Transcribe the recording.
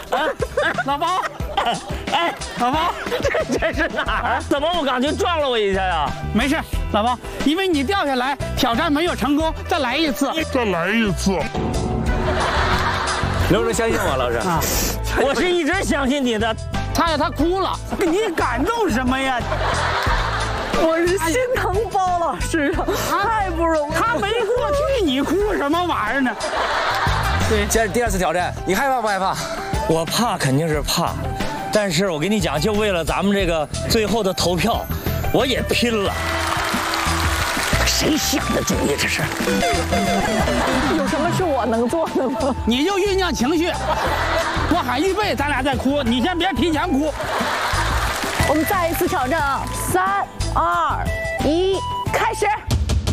老包，哎，老包， 这是哪儿？怎么我刚就撞了我一下呀？ 没事，老包，因为你掉下来，挑战没有成功，再来一次。 刘叔相信我，老师啊，我是一直相信你的。 他哭了，你感动什么呀？ 我是心疼包老师啊，太不容易。 他没过去，你哭什么玩意儿呢？ 对，这是第2次挑战，你害怕不害怕？ 我怕肯定是怕，但是我跟你讲，就为了咱们这个最后的投票，我也拼了。谁想的主意这是？ 有什么是我能做的吗？ 你就酝酿情绪，我喊预备，咱俩再哭，你先别提前哭。 我们再一次挑战啊，3、2、1，开始。